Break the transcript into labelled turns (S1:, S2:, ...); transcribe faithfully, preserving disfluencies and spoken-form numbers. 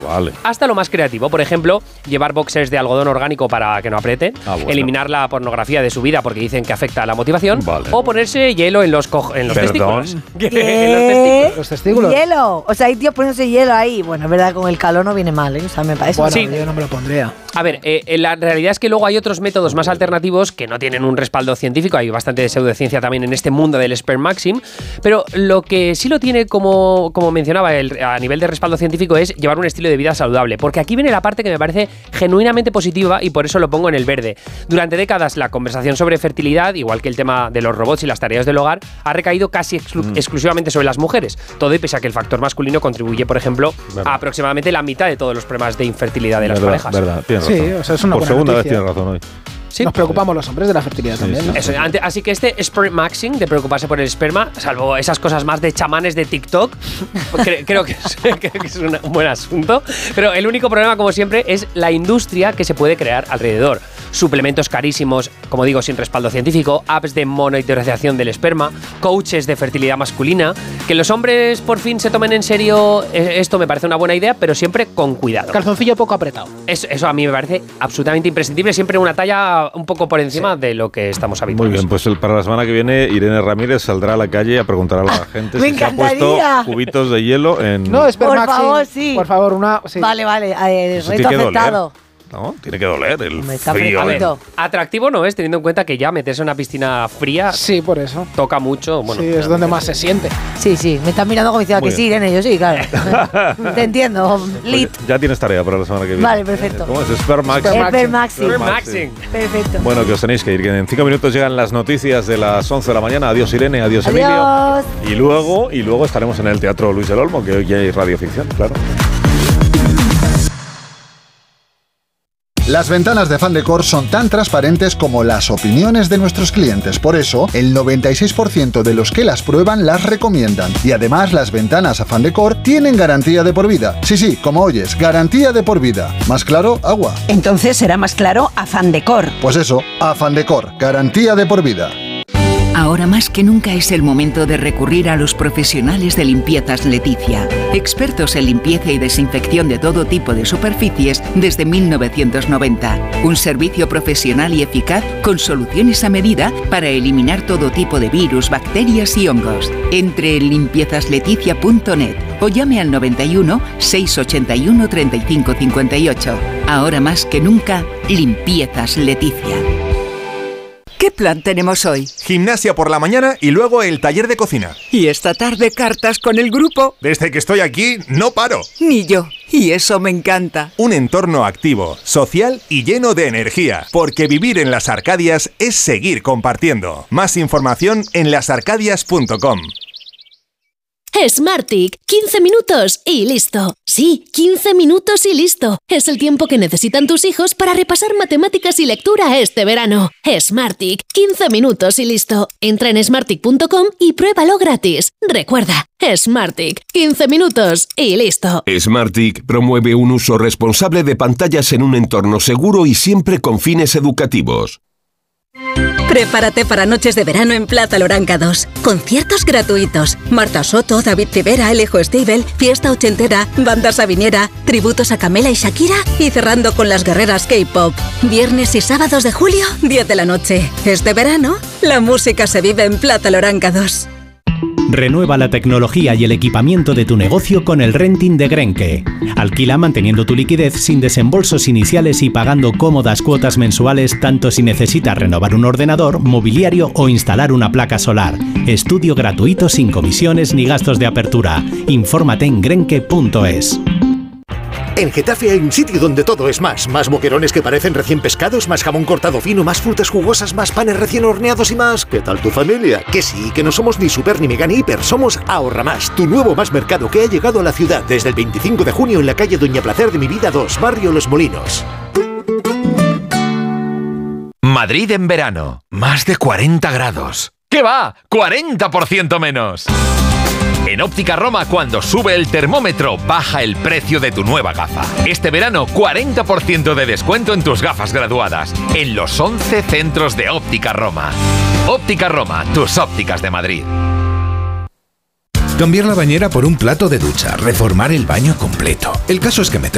S1: Vale.
S2: Hasta lo más creativo, por ejemplo, llevar boxers de algodón orgánico para que no aprieten,
S1: ah, bueno.
S2: eliminar la pornografía de su vida porque dicen que afecta a la motivación,
S1: vale.
S2: o ponerse hielo en los, co- en los testículos.
S3: ¿Qué?
S2: en los testículos.
S3: Los testículos.
S4: Hielo. O sea, hay tíos poniéndose hielo ahí. Bueno, es verdad, con el calor no viene mal, ¿eh? O sea, me parece.
S3: Bueno,
S2: Sí.
S3: yo no me lo pondría.
S2: A ver, eh, la realidad es que luego hay otros métodos más alternativos que no tienen un respaldo científico. Hay bastante de pseudociencia también en este mundo del sperm maxim. Pero lo que sí lo tiene, como, como mencionaba, el, a nivel de respaldo científico, es llevar un estilo de vida saludable. Porque aquí viene la parte que me parece genuinamente positiva y por eso lo pongo en el verde. Durante décadas la conversación sobre fertilidad, igual que el tema de los robots y las tareas del hogar, ha recaído casi exclu- mm. exclusivamente sobre las mujeres. Todo y pese a que el factor masculino contribuye, por ejemplo, verdad. a aproximadamente la mitad de todos los problemas de infertilidad de las
S1: verdad,
S2: parejas.
S1: Verdad, tienes
S3: sí,
S1: razón.
S3: o sea, es una
S1: Por
S3: buena
S1: segunda
S3: noticia.
S1: vez tienes razón hoy.
S2: Sí.
S3: Nos preocupamos los hombres de la fertilidad
S1: Sí,
S3: también,
S1: sí.
S3: ¿no?
S2: Eso, ante- así que este sperm maxing, de preocuparse por el esperma, salvo esas cosas más de chamanes de TikTok, cre- creo que es, creo que es una- un buen asunto. Pero el único problema, como siempre, es la industria que se puede crear alrededor. Suplementos carísimos, como digo, sin respaldo científico, apps de monitorización del esperma, coaches de fertilidad masculina. Que los hombres por fin se tomen en serio eh, esto me parece una buena idea, pero siempre con cuidado.
S3: Calzoncillo poco apretado.
S2: Eso, eso a mí me parece absolutamente imprescindible, siempre una talla un poco por encima sí. de lo que estamos habituados.
S1: Muy bien, pues el, para la semana que viene Irene Ramírez saldrá a la calle a preguntar a la gente
S4: me
S1: si se ha puesto cubitos de hielo en...
S3: No, es
S4: Por favor, sí.
S3: Por favor, una... Sí.
S4: Vale, vale, eh,
S1: Eso
S4: reto
S1: tiene que
S4: aceptado.
S1: doler. No, tiene que doler el
S4: Me está
S1: frío.
S2: A ver,
S4: fresquito.
S2: atractivo no es, teniendo en cuenta que ya meterse en una piscina fría
S3: Sí, por eso.
S2: toca mucho. Bueno,
S3: sí, es donde más se siente.
S4: Sí, sí, me están mirando como diciendo
S1: Muy
S4: que sí,
S1: bien.
S4: Irene, yo sí, claro. Te entiendo, Lit.
S1: Pues ya tienes tarea para la semana que viene.
S4: Vale, perfecto.
S1: ¿Cómo es? Sperm Maxing.
S4: Sperm Maxing.
S2: Sperm Maxing.
S4: Perfecto.
S1: Bueno, que os tenéis que ir. Que en cinco minutos llegan las noticias de las once de la mañana. Adiós, Irene. Adiós,
S4: Adiós.
S1: Emilio. Y luego, y luego estaremos en el Teatro Luis del Olmo, que hoy ya hay radioficción, claro.
S5: Las ventanas de Fandecor son tan transparentes como las opiniones de nuestros clientes. Por eso, el noventa y seis por ciento de los que las prueban las recomiendan. Y además, las ventanas a Fandecor tienen garantía de por vida. Sí, sí, como oyes, garantía de por vida. ¿Más claro? Agua.
S6: Entonces será más claro a Fandecor.
S5: Pues eso, a Fandecor, garantía de por vida.
S7: Ahora más que nunca es el momento de recurrir a los profesionales de Limpiezas Leticia. Expertos en limpieza y desinfección de todo tipo de superficies desde mil novecientos noventa. Un servicio profesional y eficaz con soluciones a medida para eliminar todo tipo de virus, bacterias y hongos. Entre en limpiezas leticia punto net o llame al noventa y uno, seiscientos ochenta y uno, treinta y cinco cincuenta y ocho. Ahora más que nunca, Limpiezas Leticia. ¿Qué plan tenemos hoy?
S8: Gimnasia por la mañana y luego el taller de cocina.
S7: Y esta tarde cartas con el grupo.
S8: Desde que estoy aquí, no paro.
S7: Ni yo. Y eso me encanta.
S8: Un entorno activo, social y lleno de energía. Porque vivir en las Arcadias es seguir compartiendo. Más información en las arcadias punto com.
S9: Smartick, quince minutos y listo. Sí, quince minutos y listo. Es el tiempo que necesitan tus hijos para repasar matemáticas y lectura este verano. Smartick, quince minutos y listo. Entra en smartick punto com y pruébalo gratis. Recuerda, Smartick, quince minutos y listo.
S10: Smartick promueve un uso responsable de pantallas en un entorno seguro y siempre con fines educativos.
S11: Prepárate para noches de verano en Plaza Loranca dos. Conciertos gratuitos. Marta Soto, David Rivera, Alejo Stivel, fiesta ochentera, banda sabinera, tributos a Camela y Shakira y cerrando con las guerreras K-pop. Viernes y sábados de julio, diez de la noche. Este verano, la música se vive en Plaza Loranca dos.
S12: Renueva la tecnología y el equipamiento de tu negocio con el renting de Grenke. Alquila manteniendo tu liquidez sin desembolsos iniciales y pagando cómodas cuotas mensuales tanto si necesitas renovar un ordenador, mobiliario o instalar una placa solar. Estudio gratuito sin comisiones ni gastos de apertura. Infórmate en grenke punto es.
S13: En Getafe hay un sitio donde todo es más. Más boquerones que parecen recién pescados, más jamón cortado fino, más frutas jugosas, más panes recién horneados y más... ¿Qué tal tu familia? Que sí, que no somos ni super ni mega ni hiper, somos Ahorra Más, tu nuevo más mercado que ha llegado a la ciudad desde el veinticinco de junio en la calle Doña Placer de mi vida dos, barrio Los Molinos.
S14: Madrid en verano, más de cuarenta grados. ¿Qué va? ¡cuarenta por ciento menos! En Óptica Roma, cuando sube el termómetro, baja el precio de tu nueva gafa. Este verano, cuarenta por ciento de descuento en tus gafas graduadas, en los once centros de Óptica Roma. Óptica Roma, tus ópticas de Madrid.
S15: Cambiar la bañera por un plato de ducha, reformar el baño completo. El caso es que meter